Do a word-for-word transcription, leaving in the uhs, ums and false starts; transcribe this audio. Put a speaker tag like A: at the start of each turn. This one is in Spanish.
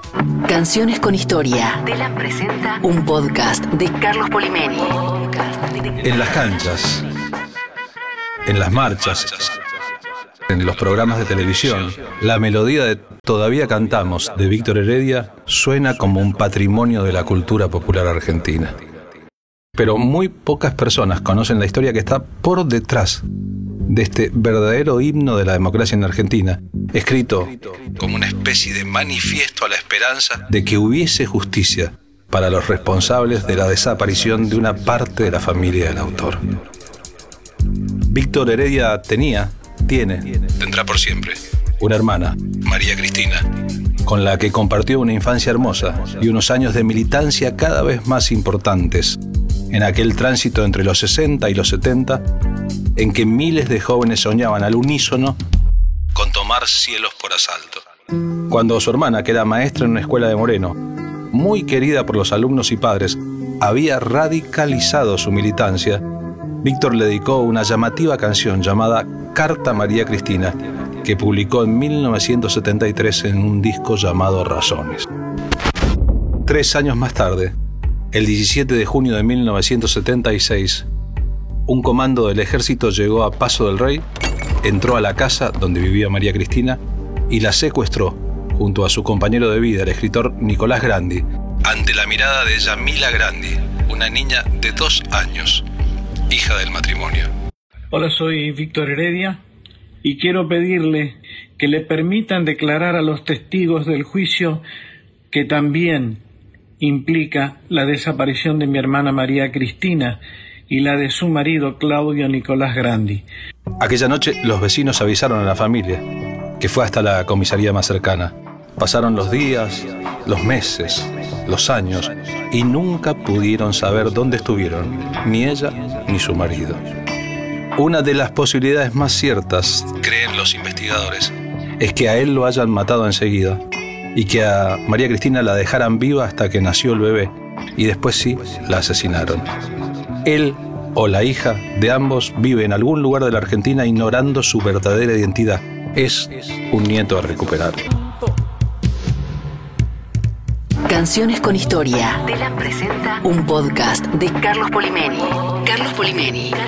A: Canciones con historia. Telam presenta un podcast de Carlos Polimeni.
B: En las canchas, en las marchas, en los programas de televisión, la melodía de Todavía Cantamos de Víctor Heredia suena como un patrimonio de la cultura popular argentina. Pero muy pocas personas conocen la historia que está por detrás de este verdadero himno de la democracia en Argentina, escrito como una especie de manifiesto a la esperanza de que hubiese justicia para los responsables de la desaparición de una parte de la familia del autor. Víctor Heredia tenía, tiene, tendrá por siempre, una hermana, María Cristina, con la que compartió una infancia hermosa y unos años de militancia cada vez más importantes en aquel tránsito entre los sesenta y los setenta, en que miles de jóvenes soñaban al unísono con tomar cielos por asalto. Cuando su hermana, que era maestra en una escuela de Moreno, muy querida por los alumnos y padres, había radicalizado su militancia, Víctor le dedicó una llamativa canción llamada Carta a María Cristina, que publicó en mil novecientos setenta y tres en un disco llamado Razones. Tres años más tarde, el diecisiete de junio de mil novecientos setenta y seis, un comando del ejército llegó a Paso del Rey, entró a la casa donde vivía María Cristina y la secuestró junto a su compañero de vida, el escritor Nicolás Grandi, ante la mirada de Yamila Grandi, una niña de dos años, hija del matrimonio.
C: Hola, soy Víctor Heredia y quiero pedirle que le permitan declarar a los testigos del juicio que también implica la desaparición de mi hermana María Cristina y la de su marido Claudio Nicolás Grandi.
B: Aquella noche los vecinos avisaron a la familia, que fue hasta la comisaría más cercana. Pasaron los días, los meses, los años, y nunca pudieron saber dónde estuvieron, ni ella ni su marido. Una de las posibilidades más ciertas, creen los investigadores, es que a él lo hayan matado enseguida y que a María Cristina la dejaran viva hasta que nació el bebé, y después sí, la asesinaron. Él o la hija de ambos vive en algún lugar de la Argentina ignorando su verdadera identidad. Es un nieto a recuperar.
A: Canciones con historia. Telam presenta un podcast de Carlos Polimeni. Carlos Polimeni.